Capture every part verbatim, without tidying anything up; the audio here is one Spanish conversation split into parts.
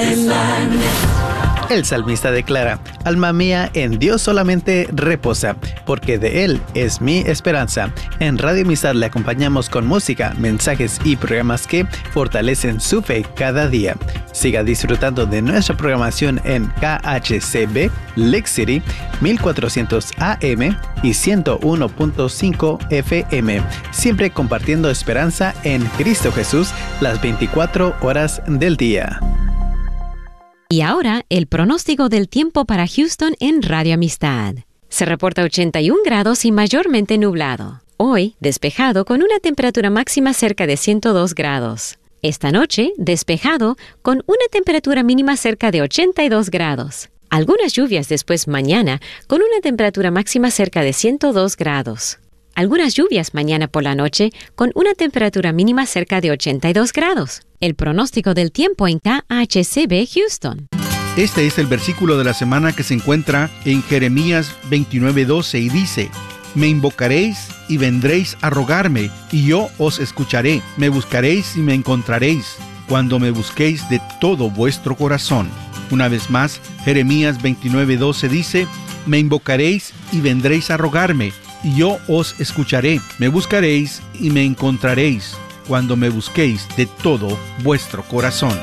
El salmista declara: alma mía, en Dios solamente reposa, porque de Él es mi esperanza. En Radio Amistad le acompañamos con música, mensajes y programas que fortalecen su fe cada día. Siga disfrutando de nuestra programación en K H C B, Lake City, mil cuatrocientos A M y ciento uno punto cinco F M, siempre compartiendo esperanza en Cristo Jesús las veinticuatro horas del día. Y ahora, el pronóstico del tiempo para Houston en Radio Amistad. Se reporta ochenta y un grados y mayormente nublado. Hoy, despejado con una temperatura máxima cerca de ciento dos grados. Esta noche, despejado con una temperatura mínima cerca de ochenta y dos grados. Algunas lluvias después mañana con una temperatura máxima cerca de ciento dos grados. Algunas lluvias mañana por la noche con una temperatura mínima cerca de ochenta y dos grados. El pronóstico del tiempo en K H C B Houston. Este es el versículo de la semana que se encuentra en Jeremías veintinueve doce y dice: Me invocaréis y vendréis a rogarme, y yo os escucharé. Me buscaréis y me encontraréis, cuando me busquéis de todo vuestro corazón. Una vez más, Jeremías veintinueve doce dice: Me invocaréis y vendréis a rogarme, y yo os escucharé. Me buscaréis y me encontraréis, cuando me busquéis de todo vuestro corazón.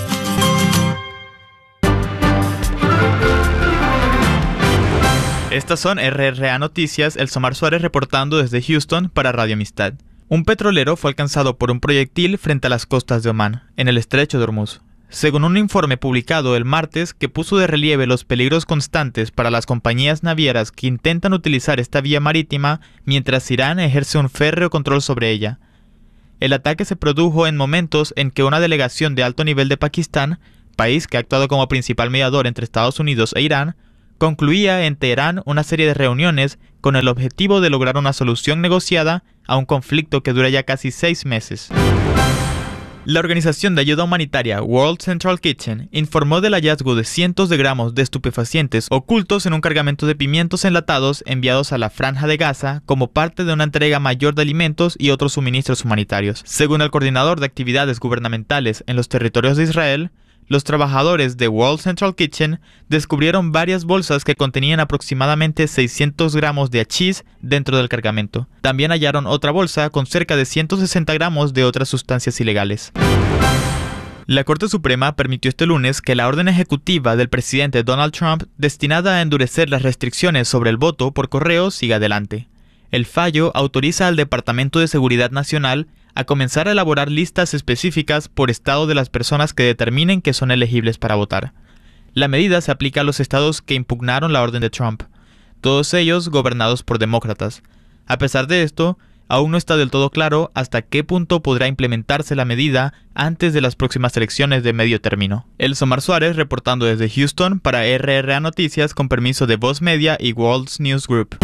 Estas son R R A Noticias, el Somar Suárez reportando desde Houston para Radio Amistad. Un petrolero fue alcanzado por un proyectil frente a las costas de Omán, en el estrecho de Hormuz. Según un informe publicado el martes que puso de relieve los peligros constantes para las compañías navieras que intentan utilizar esta vía marítima mientras Irán ejerce un férreo control sobre ella. El ataque se produjo en momentos en que una delegación de alto nivel de Pakistán, país que ha actuado como principal mediador entre Estados Unidos e Irán, concluía en Teherán una serie de reuniones con el objetivo de lograr una solución negociada a un conflicto que dura ya casi seis meses. La organización de ayuda humanitaria World Central Kitchen informó del hallazgo de cientos de gramos de estupefacientes ocultos en un cargamento de pimientos enlatados enviados a la Franja de Gaza como parte de una entrega mayor de alimentos y otros suministros humanitarios. Según el coordinador de actividades gubernamentales en los territorios de Israel, los trabajadores de World Central Kitchen descubrieron varias bolsas que contenían aproximadamente seiscientos gramos de hachís dentro del cargamento. También hallaron otra bolsa con cerca de ciento sesenta gramos de otras sustancias ilegales. La Corte Suprema permitió este lunes que la orden ejecutiva del presidente Donald Trump destinada a endurecer las restricciones sobre el voto por correo siga adelante. El fallo autoriza al Departamento de Seguridad Nacional a comenzar a elaborar listas específicas por estado de las personas que determinen que son elegibles para votar. La medida se aplica a los estados que impugnaron la orden de Trump, todos ellos gobernados por demócratas. A pesar de esto, aún no está del todo claro hasta qué punto podrá implementarse la medida antes de las próximas elecciones de medio término. El Somar Suárez reportando desde Houston para R R A Noticias con permiso de Voz Media y World News Group.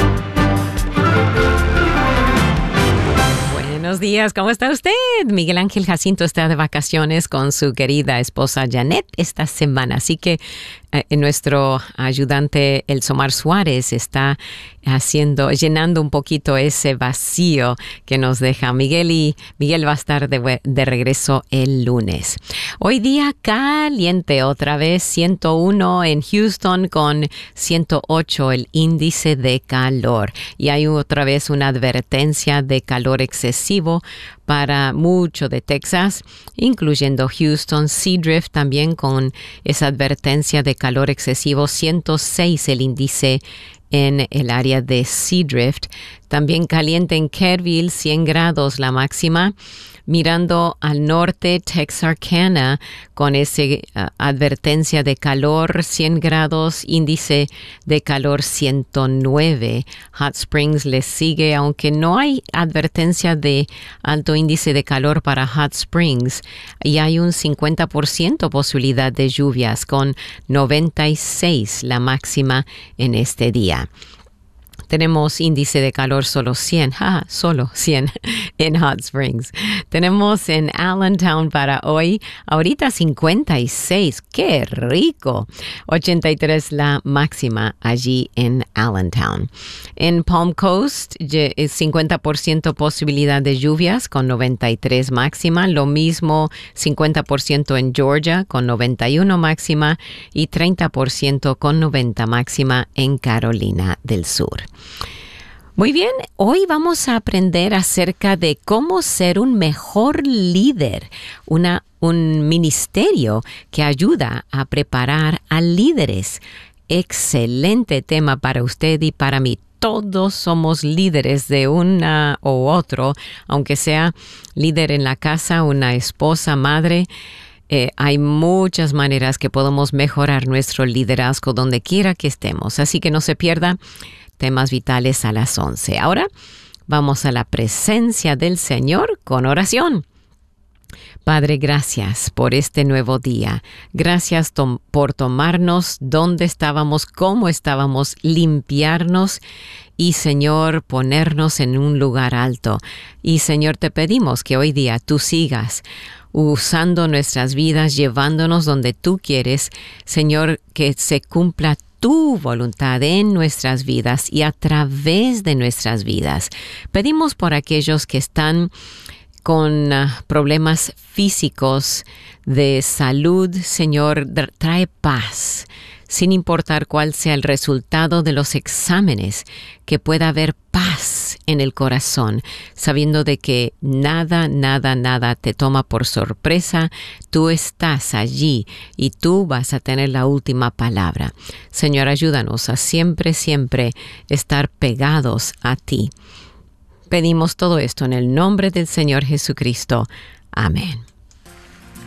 Buenos días, ¿cómo está usted? Miguel Ángel Jacinto está de vacaciones con su querida esposa Janet esta semana, así que eh, nuestro ayudante El Somar Suárez está haciendo, llenando un poquito ese vacío que nos deja Miguel, y Miguel va a estar de, de regreso el lunes. Hoy día caliente otra vez, ciento uno en Houston con ciento ocho el índice de calor, y hay otra vez una advertencia de calor excesivo para mucho de Texas, incluyendo Houston. Seadrift también con esa advertencia de calor excesivo, ciento seis el índice en el área de Seadrift. También caliente en Kerrville, cien grados la máxima. Mirando al norte, Texarkana, con esa uh, advertencia de calor, cien grados, índice de calor ciento nueve. Hot Springs les sigue, aunque no hay advertencia de alto índice de calor para Hot Springs, y hay un cincuenta por ciento posibilidad de lluvias, con noventa y seis la máxima en este día. Tenemos índice de calor solo cien, ja, solo cien en Hot Springs. Tenemos en Allentown para hoy, ahorita cincuenta y seis, ¡qué rico! ochenta y tres la máxima allí en Allentown. En Palm Coast, cincuenta por ciento posibilidad de lluvias con noventa y tres máxima, lo mismo cincuenta por ciento en Georgia con noventa y uno máxima y treinta por ciento con noventa máxima en Carolina del Sur. Muy bien, hoy vamos a aprender acerca de cómo ser un mejor líder, una, un ministerio que ayuda a preparar a líderes. Excelente tema para usted y para mí. Todos somos líderes de una u otro, aunque sea líder en la casa, una esposa, madre. Eh, hay muchas maneras que podemos mejorar nuestro liderazgo donde quiera que estemos. Así que no se pierda temas vitales a las once. Ahora vamos a la presencia del Señor con oración. Padre, gracias por este nuevo día. Gracias tom- por tomarnos donde estábamos, cómo estábamos, limpiarnos y, Señor, ponernos en un lugar alto. Y, Señor, te pedimos que hoy día tú sigas usando nuestras vidas, llevándonos donde tú quieres. Señor, que se cumpla tu voluntad en nuestras vidas y a través de nuestras vidas. Pedimos por aquellos que están con uh, problemas físicos de salud, Señor, trae paz, sin importar cuál sea el resultado de los exámenes, que pueda haber paz en el corazón, sabiendo de que nada, nada, nada te toma por sorpresa. Tú estás allí y tú vas a tener la última palabra. Señor, ayúdanos a siempre, siempre estar pegados a ti. Pedimos todo esto en el nombre del Señor Jesucristo. Amén.